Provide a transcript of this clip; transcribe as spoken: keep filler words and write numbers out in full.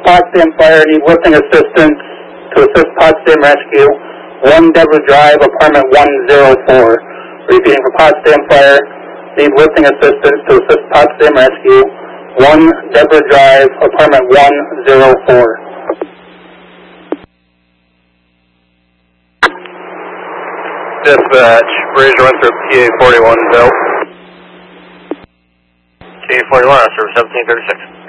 Potsdam Fire, need lifting assistance to assist Potsdam Rescue. one Deborah Drive, apartment one oh four. Repeating for Potsdam Fire, need lifting assistance to assist Potsdam Rescue. one Deborah Drive, apartment one oh four. Dispatch, Razor one through P A forty-one, Bill. P A forty-one, service seventeen thirty-six.